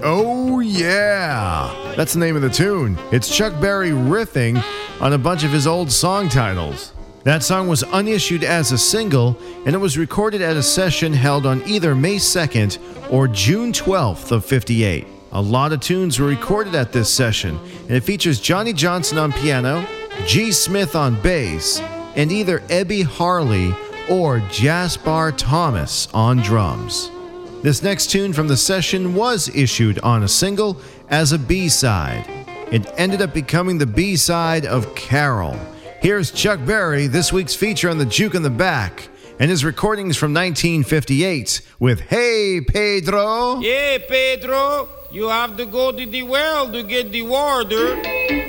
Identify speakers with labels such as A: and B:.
A: Oh Yeah. That's the name of the tune. It's Chuck Berry riffing on a bunch of his old song titles. That song was unissued as a single, and it was recorded at a session held on either May 2nd or June 12th of 58. A lot of tunes were recorded at this session, and it features Johnny Johnson on piano, G. Smith on bass, and either Ebby Harley or Jasper Thomas on drums. This next tune from the session was issued on a single as a B-side. It ended up becoming the B-side of Carol. Here's Chuck Berry, this week's feature on the Juke in the Back, and his recordings from 1958 with Hey Pedro.
B: Yeah, Pedro, you have to go to the well to get the water.